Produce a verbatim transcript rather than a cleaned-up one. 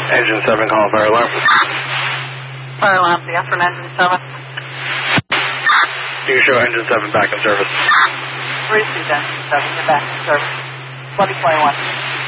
Engine seven, call fire alarm. Fire alarm, the after engine seven. You show engine seven back in service. Receive engine seven, you're back in service. twenty twenty-one.